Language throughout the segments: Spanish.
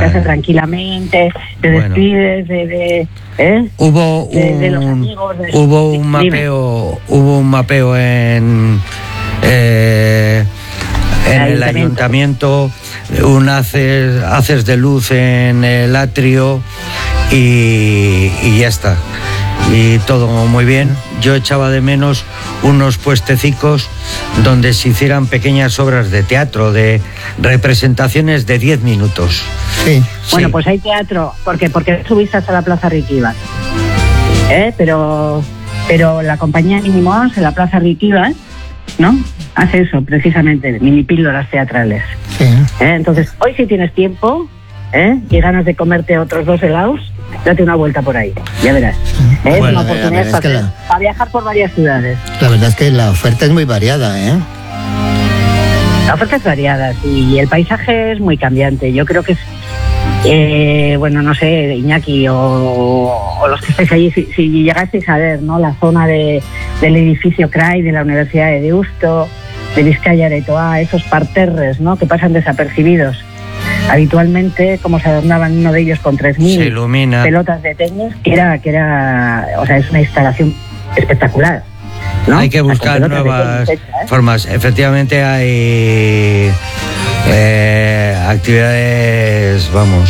se hace tranquilamente, te despides de los amigos. Hubo un mapeo en el ayuntamiento, haces de luz en el atrio y ya está. Y todo muy bien. Yo echaba de menos unos puestecicos donde se hicieran pequeñas obras de teatro, de representaciones de 10 minutos. Sí. Bueno, pues hay teatro, porque subiste hasta la Plaza Riquibas, pero la compañía Minimons en la Plaza Riquibas, ¿no?, hace eso precisamente, mini píldoras teatrales. Sí. Entonces, hoy si tienes tiempo y ganas de comerte otros 2 helados, date una vuelta por ahí, ya verás. Es una oportunidad para viajar por varias ciudades. La verdad es que la oferta es muy variada, La oferta es variada, sí, y el paisaje es muy cambiante. Yo creo que es, no sé, Iñaki o los que estáis allí, si llegasteis a ver, ¿no?, la zona del edificio CRAI de la Universidad de Deusto, de Vizcaya Aretoa, esos parterres, ¿no?, que pasan desapercibidos. Habitualmente, como se adornaban uno de ellos con 3.000 pelotas de tenis, que era, o sea, es una instalación espectacular, ¿no? Hay que buscar nuevas formas. Efectivamente hay actividades,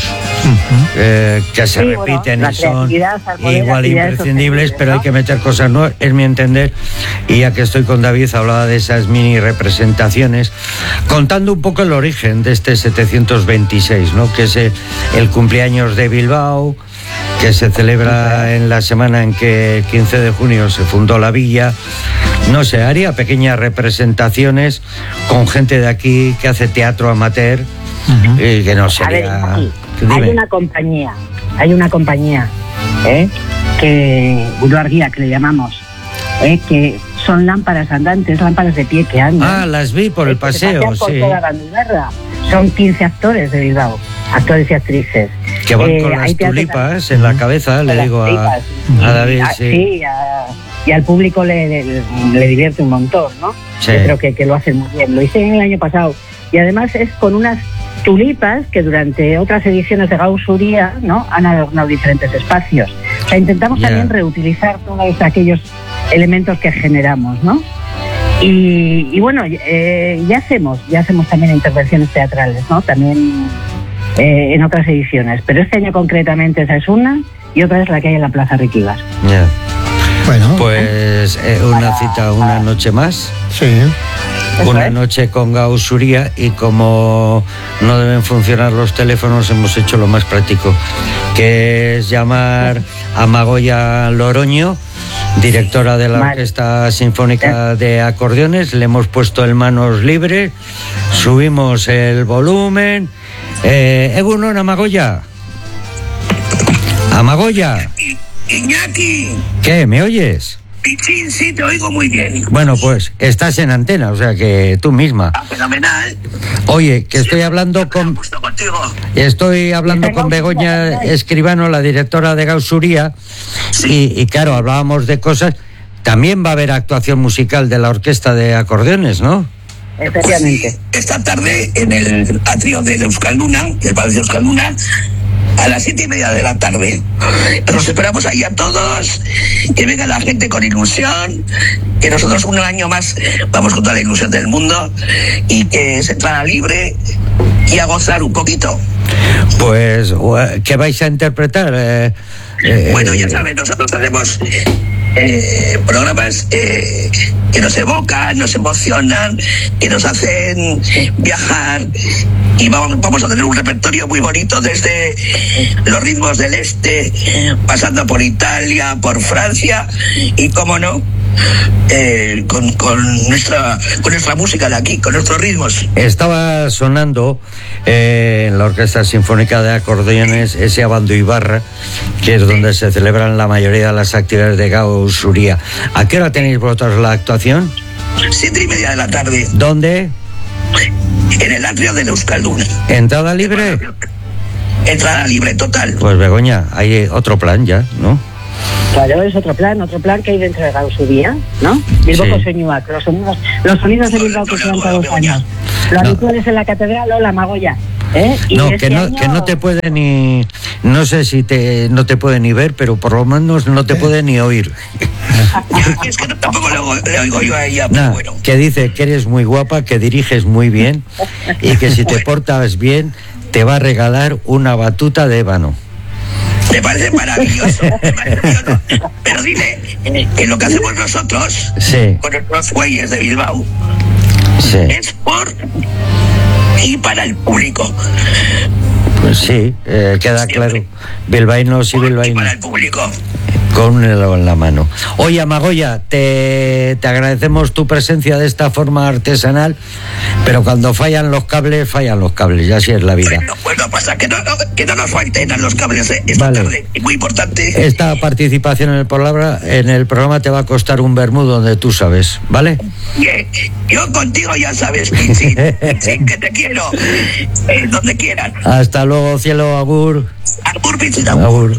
que se repiten y son igual imprescindibles, pero hay que meter cosas nuevas, es mi entender. Y ya que estoy con David, hablaba de esas mini representaciones, contando un poco el origen de este 726, ¿no?, que es el cumpleaños de Bilbao, que se celebra en la semana en que el 15 de junio se fundó la villa. No sé, haría pequeñas representaciones con gente de aquí que hace teatro amateur, y que no sería... A ver, hay una compañía, que Guru Guía, que le llamamos, que son lámparas andantes, lámparas de pie que andan. Ah, las vi por el paseo, por toda la Bilbarra. Son 15 actores de Bilbao, actores y actrices. Que van con las tulipas en la cabeza, le digo a David. Sí, y al público le divierte un montón, ¿no? Sí. Yo creo que lo hacen muy bien. Lo hice el año pasado. Y además es con unas tulipas que durante otras ediciones de Gaussuria, ¿no?, han adornado diferentes espacios. O sea, intentamos también reutilizar todos aquellos elementos que generamos, ¿no? Y bueno, ya hacemos también intervenciones teatrales, ¿no?, también en otras ediciones. Pero este año concretamente esa es una, y otra es la que hay en la Plaza Riquibas. Yeah. Bueno, pues una cita, una noche más. Sí. Una noche con Gaussuria, y como no deben funcionar los teléfonos, hemos hecho lo más práctico, que es llamar a Magoya Loroño, directora de la Orquesta Sinfónica de Acordeones. Le hemos puesto en manos libres, subimos el volumen. Egunon, Amagoya. Amagoya. Iñaki. ¿Qué? ¿Me oyes? Pichín, sí, te oigo muy bien. Bueno, pues estás en antena, o sea que tú misma. Ah, fenomenal. Oye, que estoy hablando con Begoña Escribano, la directora de Gaussuria, y claro, hablábamos de cosas. También va a haber actuación musical de la Orquesta de Acordeones, ¿no? Efectivamente. Sí, esta tarde en el atrio de Euskalduna, del Palacio Euskalduna, a las 7:30 de la tarde. Nos esperamos ahí a todos, que venga la gente con ilusión, que nosotros un año más vamos con toda la ilusión del mundo, y que es entrada libre y a gozar un poquito. Pues, ¿qué vais a interpretar? Bueno, ya sabes, nosotros hacemos programas que nos evocan, nos emocionan, que nos hacen viajar, y vamos a tener un repertorio muy bonito desde los ritmos del este, pasando por Italia, por Francia, y cómo no, con nuestra música de aquí, con nuestros ritmos. Estaba sonando en la Orquesta Sinfónica de Acordeones ese Abando Ibarra, que es donde se celebran la mayoría de las actividades de Gaussuria. ¿A qué hora tenéis vosotros la actuación? 7:30 de la tarde. ¿Dónde? En el atrio de Euskalduna. ¿Entrada libre? Entrada libre total. Pues Begoña, hay otro plan ya, ¿no? Claro, es otro plan que hay dentro de Gaussuria, ¿no? Bilboko soinuak, los sonidos de Bilbao que se han todos los años. Lo habitual es en la catedral o la Magoya. No, que no te puede ni, no sé si no te puede ni ver, pero por lo menos no te puede ni oír. Es que tampoco le oigo yo a ella, pero bueno. Que dice que eres muy guapa, que diriges muy bien y que si te portas bien te va a regalar una batuta de ébano. Me parece maravilloso, pero dile que lo que hacemos nosotros con los güeyes de Bilbao es por y para el público. Pues sí, queda claro. Bilbaínos y bilbaínos. Para el público. Con un helado en la mano. Oye, Amagoya, te agradecemos tu presencia de esta forma artesanal, pero cuando fallan los cables, y así es la vida. Bueno, pasa que no nos falten los cables esta tarde, es muy importante. Esta participación en el programa te va a costar un vermú donde tú sabes, ¿vale? Yo contigo ya sabes, Pichi, que te quiero, donde quieran. Hasta luego, cielo, agur. Agur, Pichi, agur.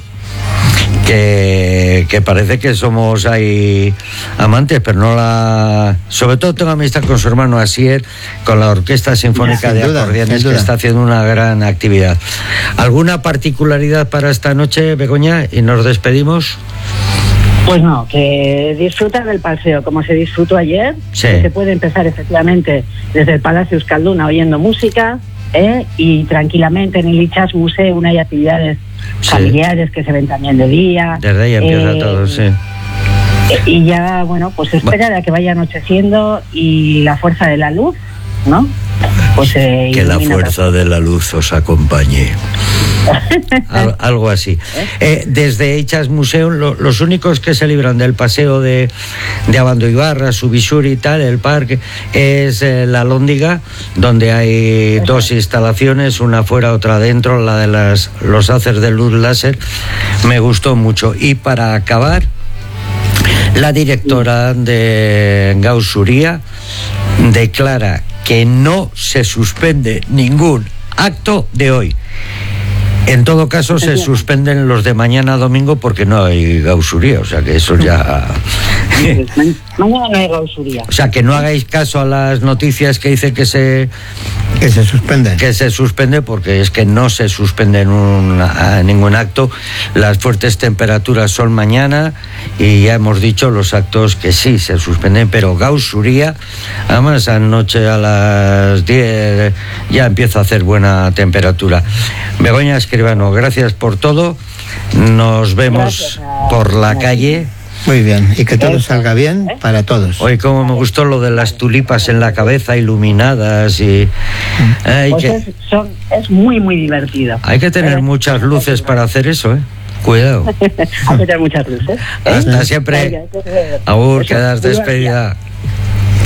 Que parece que somos ahí amantes, pero no la... Sobre todo tengo amistad con su hermano Asier, con la Orquesta Sinfónica de Acordeones, que está haciendo una gran actividad. ¿Alguna particularidad para esta noche, Begoña? Y nos despedimos. Pues no, que disfrutan del paseo como se disfrutó ayer. Se puede empezar efectivamente desde el Palacio Euskalduna oyendo música, y tranquilamente en el Itxas Museum hay actividades familiares que se ven también de día. Desde ahí empieza todo, sí. Y ya, bueno, pues espera a que vaya anocheciendo y la fuerza de la luz, ¿no? Pues que la fuerza de la luz os acompañe. Algo así. Desde Itxas Museum, los únicos que se libran del paseo de Abandoibarra, Subisuri y tal, el parque, es la Lóndiga, donde hay dos instalaciones, una fuera, otra dentro, la de los haces de luz láser. Me gustó mucho. Y para acabar, la directora de Gausuría declara que no se suspende ningún acto de hoy. En todo caso, se suspenden los de mañana domingo porque no hay Gausuría, o sea que eso ya... Mañana no hay Gausuría. O sea que no hagáis caso a las noticias que dice que se suspenden. Que se suspende, porque es que no se suspende ningún acto. Las fuertes temperaturas son mañana y ya hemos dicho los actos que sí se suspenden, pero Gausuría, además anoche a las 10 ya empieza a hacer buena temperatura. Begoña Escribano, gracias por todo. Nos vemos por la calle. Muy bien, y que todo salga bien para todos. Hoy como me gustó lo de las tulipas en la cabeza iluminadas y... es muy, muy divertido. Hay que tener muchas luces para hacer eso, Cuidado. Hay que tener muchas luces. Hasta siempre. Agur, quedas despedida.